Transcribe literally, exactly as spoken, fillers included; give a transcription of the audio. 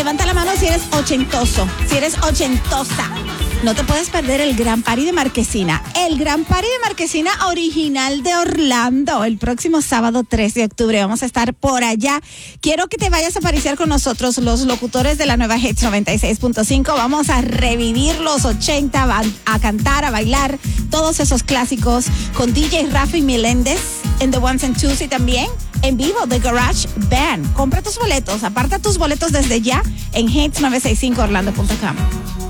Levanta la mano si eres ochentoso, si eres ochentosa. No te puedes perder el Gran Party de Marquesina. El Gran Party de Marquesina original de Orlando. El próximo sábado tres de octubre vamos a estar por allá. Quiero que te vayas a aparecer con nosotros, los locutores de la nueva Hits noventa y seis punto cinco. Vamos a revivir los ochenta, a cantar, a bailar todos esos clásicos con D J Rafi Meléndez en The Ones and Twos y también en vivo The Garage Band. Compra tus boletos, aparta tus boletos desde ya en hits novecientos sesenta y cinco orlando punto com.